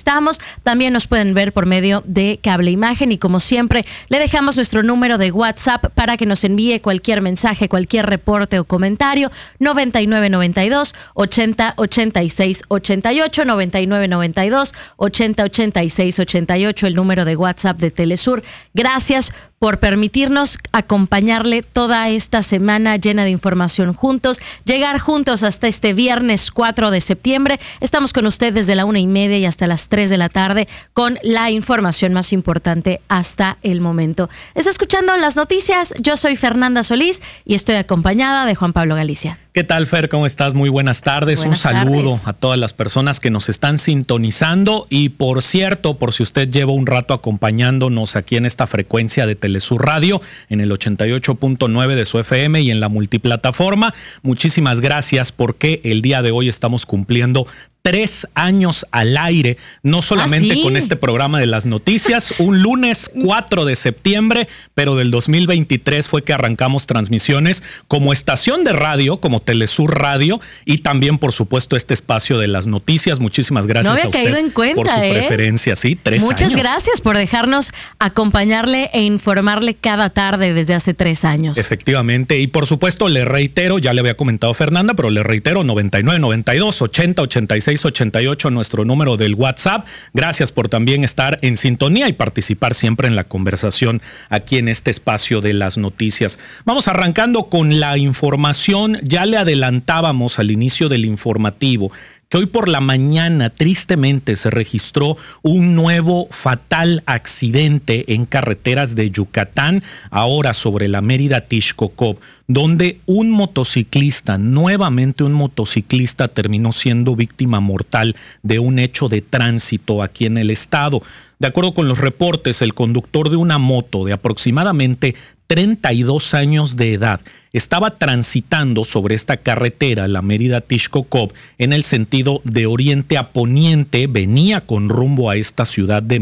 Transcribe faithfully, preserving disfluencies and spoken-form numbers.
estamos. También nos pueden ver por medio de Cable Imagen y como siempre le dejamos nuestro número de WhatsApp para que nos envíe cualquier mensaje, cualquier reporte o comentario. noventa y nueve noventa y dos ochenta ochenta y seis ochenta y ocho, noventa y nueve noventa y dos ochenta ochenta y seis ochenta y ocho, el número de WhatsApp de Telesur. Gracias por permitirnos acompañarle toda esta semana llena de información juntos, llegar juntos hasta este viernes cuatro de septiembre. Estamos con usted desde la una y media y hasta las tres de la tarde con la información más importante hasta el momento. Está escuchando las noticias, yo soy Fernanda Solís y estoy acompañada de Juan Pablo Galicia. ¿Qué tal, Fer? ¿Cómo estás? Muy buenas tardes. Buenas Un saludo tardes a todas las personas que nos están sintonizando. Y por cierto, por si usted lleva un rato acompañándonos aquí en esta frecuencia de Telesur Radio, en el ochenta y ocho punto nueve de su F M y en la multiplataforma, muchísimas gracias porque el día de hoy estamos cumpliendo tres años al aire, no solamente ¿Ah, sí? con este programa de las noticias, un lunes cuatro de septiembre, pero del dos mil veintitrés fue que arrancamos transmisiones como estación de radio, como Telesur Radio, y también, por supuesto, este espacio de las noticias. Muchísimas gracias no había a usted caído en cuenta, por su ¿eh? preferencia. Sí, tres Muchas años. gracias por dejarnos acompañarle e informarle cada tarde desde hace tres años. Efectivamente, y por supuesto le reitero, ya le había comentado Fernanda, pero le reitero, noventa y nueve noventa y dos ochenta ochenta y seis ochenta y ocho, nuestro número del WhatsApp. Gracias por también estar en sintonía y participar siempre en la conversación aquí en este espacio de las noticias. Vamos arrancando con la información. Ya le adelantábamos al inicio del informativo que hoy por la mañana tristemente se registró un nuevo fatal accidente en carreteras de Yucatán, ahora sobre la Mérida-Tixkokob, donde un motociclista, nuevamente un motociclista, terminó siendo víctima mortal de un hecho de tránsito aquí en el estado. De acuerdo con los reportes, el conductor de una moto de aproximadamente treinta y dos años de edad estaba transitando sobre esta carretera, la Mérida-Tixkokob, en el sentido de oriente a poniente, venía con rumbo a esta ciudad de